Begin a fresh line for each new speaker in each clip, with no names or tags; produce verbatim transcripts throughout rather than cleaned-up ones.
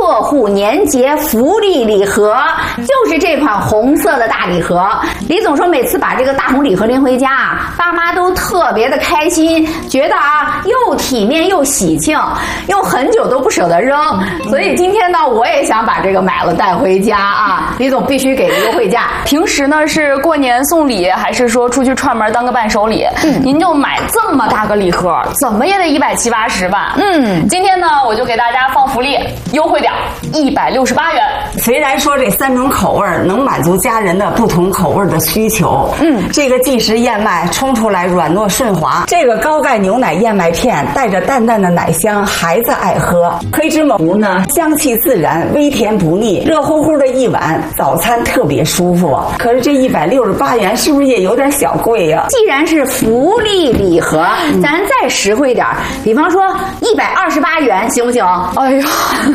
客户年节福利礼盒，就是这款红色的大礼盒。李总说，每次把这个大红礼盒拎回家啊，爸妈都特别的开心，觉得啊又体面又喜庆，用很久都不舍得扔。所以今天呢，我也想把这个买了带回家啊。李总必须给个优惠价。
平时呢是过年送礼，还是说出去串门当个伴手礼？嗯，您就买这么大个礼盒，怎么也得一百七八十吧？嗯，今天呢我就给大家放福利，优惠点一百六十八元。
虽然说这三种口味能满足家人的不同口味的需求，嗯，这个即食燕麦冲出来软糯顺滑，这个高钙牛奶燕麦片带着淡淡的奶香，孩子爱喝。黑芝麻糊呢，香气自然，微甜不腻，热乎乎的一碗，早餐特别舒服。可是这一百六十八元是不是也有点小贵呀？
既然是福利礼盒，嗯、咱再实惠点，比方说一百二十八元，行不行？
哎呦，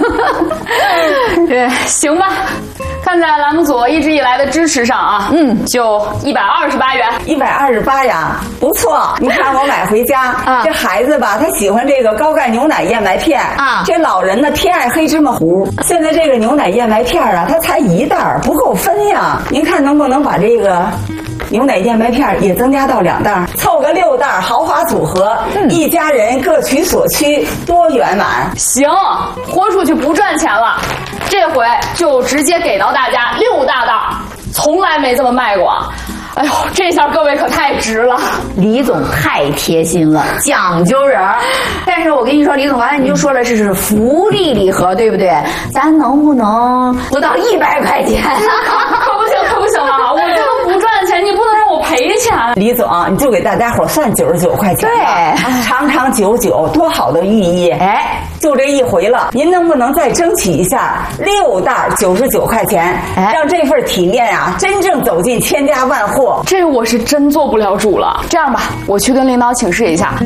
对，行吧。看在栏目组一直以来的支持上啊，嗯，就一百二十八元，
一百二十八呀，不错。你看我买回家，啊、这孩子吧，他喜欢这个高钙牛奶燕麦片啊，这老人呢偏爱黑芝麻糊。现在这个牛奶燕麦片啊，它才一袋，不够分呀。您看能不能把这个牛奶燕麦片也增加到两袋，凑个六袋，豪华组合，嗯、一家人各取所需，多圆满。
行，豁出去不赚钱了，这回就直接给到大家六大袋，从来没这么卖过。哎呦，这下各位可太值了！
李总太贴心了，讲究人儿。但是我跟你说，李总刚才你就说了，这是福利礼盒，对不对？咱能不能不到一百块钱？
可不行，可不行了！我这个不赚钱，你不能让我赔钱。
李总，你就给大家伙算九十九块钱吧，对，长长久久，多好的寓意！哎，就这一回了，您能不能再争取一下六袋九十九块钱，哎、让这份体面啊真正走进千家万户？
这我是真做不了主了。这样吧，我去跟领导请示一下，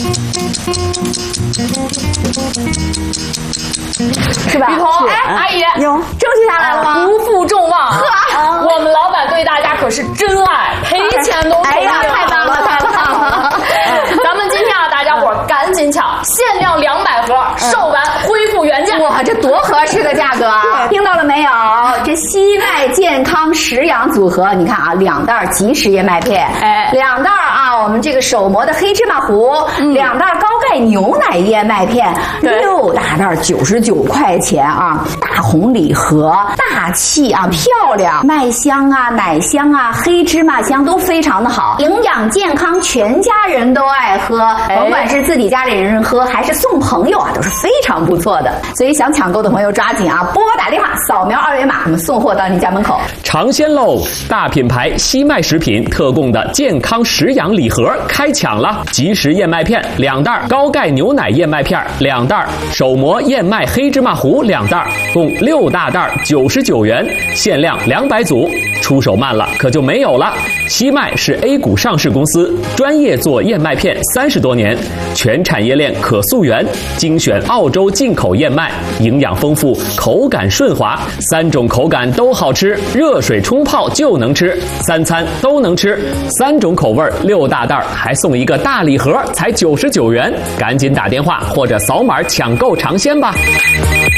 是吧？
雨桐，哎，阿姨，
有争取下来了吗？
不负众望，呵，我们老板对大家可是真爱，赔钱都
哎呀，太棒了，太棒了！
咱们今天啊，大家伙赶紧抢，限量两百盒，售完恢复原价。
哇，这多合适的价格啊！听到了没有？这西麦健康食养组合，你看啊，两袋即食燕麦片，哎，两袋啊，我们这个手磨的黑芝麻糊，嗯、两袋高钙牛奶燕麦片，六大袋九十九块钱啊！大红礼盒，大气啊，漂亮，麦香啊，奶香啊，黑芝麻香都非常的好，营养健康，全家人都爱喝，哎、甭管是自己家里人喝还是送朋友啊，都是非常不错的。所以想抢购的朋友抓紧啊，拨打电话，扫描二维码，我们送货到您家门口。
尝鲜喽！大品牌西麦食品特供的健康食养礼盒开抢了，即食燕麦片两袋，高钙牛奶燕麦片两袋，手磨燕麦黑芝麻糊两袋，共六大袋九十九元，限量两百组。出手慢了可就没有了。西麦是 A 股上市公司，专业做燕麦片三十多年，全产业链可溯源，精选澳洲进口燕麦，营养丰富，口感顺滑，三种口感都好吃，热水冲泡就能吃，三餐都能吃，三种口味六大袋，还送一个大礼盒，才九十九元，赶紧打电话或者扫码抢购尝鲜吧。